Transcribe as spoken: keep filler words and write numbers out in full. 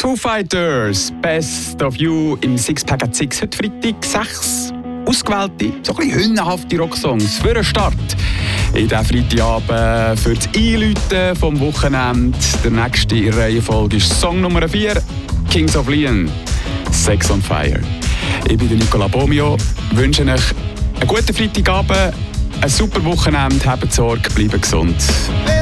Foo Fighters, Best of You im Sixpack at Six. Heute Freitag sechs ausgewählte, so ein bisschen hühnenhafte Rocksongs für den Start. In diesem Freitagabend für das Einläuten vom Wochenende. Der nächste in der Reihenfolge ist Song Nummer vier, Kings of Leon, Sex on Fire. Ich bin Nicola Bomio, wünsche euch einen guten Freitagabend, ein super Wochenende, habt Sorge, bleibt gesund.